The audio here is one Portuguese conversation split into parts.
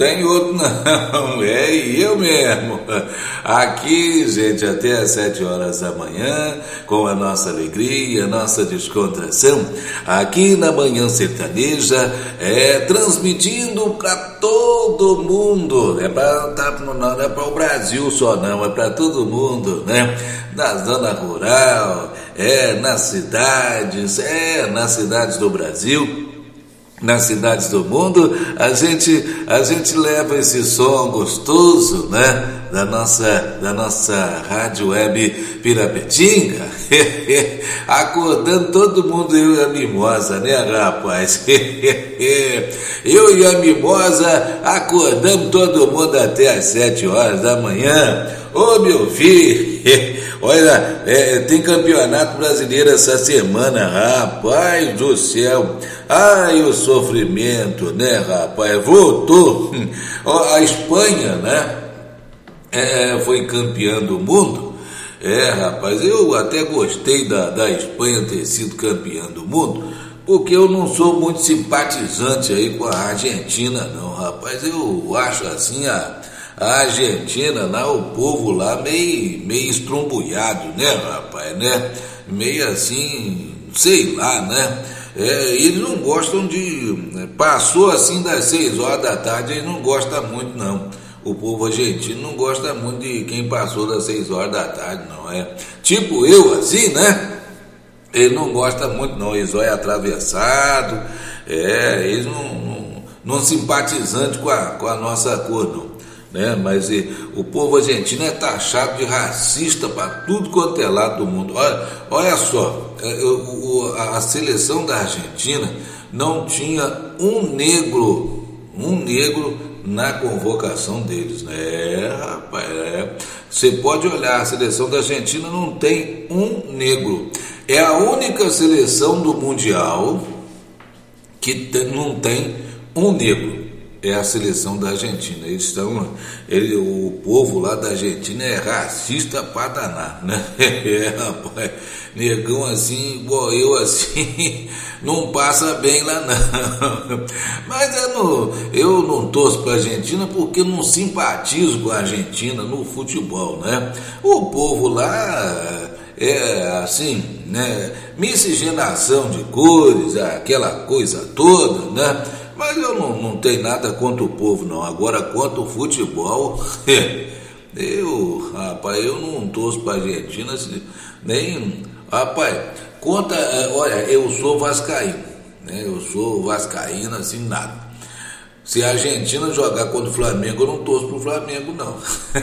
Tem outro não, é eu mesmo. Aqui, gente, até às 7 horas da manhã, com a nossa alegria, a nossa descontração, aqui na Manhã Sertaneja, transmitindo para todo mundo, não é para o Brasil só não, é para todo mundo, né? Na zona rural, nas cidades do Brasil, nas cidades do mundo, a gente leva esse som gostoso, né? Da nossa rádio web Pirapetinga, acordando todo mundo, eu e a Mimosa, né, rapaz? Eu e a Mimosa acordamos todo mundo até às 7 horas da manhã. Ô, meu filho, olha, tem campeonato brasileiro essa semana, rapaz do céu. Ai, o sofrimento, né, rapaz? Voltou. A Espanha, né? Foi campeã do mundo. Rapaz, eu até gostei da Espanha ter sido campeã do mundo, porque eu não sou muito simpatizante aí com a Argentina, não, rapaz. Eu acho assim a Argentina, lá, o povo lá meio estrumbulhado, né, rapaz, né? Meio assim, sei lá, né? Eles não gostam passou assim das 6 horas da tarde, eles não gostam muito, não. O povo argentino não gosta muito de quem passou das 6 horas da tarde, não. Tipo eu, assim, né? Ele não gosta muito, não. Eles olham atravessado, eles não simpatizantes com a nossa cor, não. Né? Mas o povo argentino é taxado de racista para tudo quanto é lado do mundo. Olha só, a seleção da Argentina não tinha um negro na convocação deles, né, rapaz? Você pode olhar, a seleção da Argentina não tem um negro. É a única seleção do Mundial que não tem um negro. É a seleção da Argentina. O povo lá da Argentina é racista pra danar, né? Rapaz, negão assim, igual eu assim, não passa bem lá não. Mas eu não torço pra Argentina porque não simpatizo com a Argentina no futebol, né? O povo lá assim, né? Miscigenação de cores, aquela coisa toda, né? Mas eu não tenho nada contra o povo, não. Agora, contra o futebol, rapaz, eu não torço pra Argentina, nem... Rapaz, olha, eu sou vascaíno, né? Eu sou vascaíno, assim, nada. Se a Argentina jogar contra o Flamengo, eu não torço pro Flamengo, não.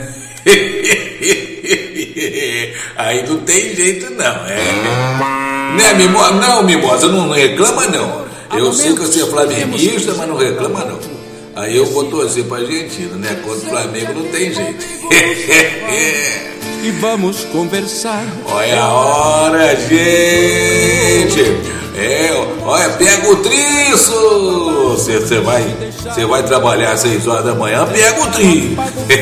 Aí não tem jeito, não, Né, Mimosa? Não, Mimosa, não reclama, não. Eu sei que você é flamenguista, mas não reclama não. Aí eu vou torcer pra Argentina, né? Contra o Flamengo não tem jeito. E vamos conversar. Olha a hora, gente. Olha, pega o triço. Você vai trabalhar às 6 horas da manhã, pega o triço.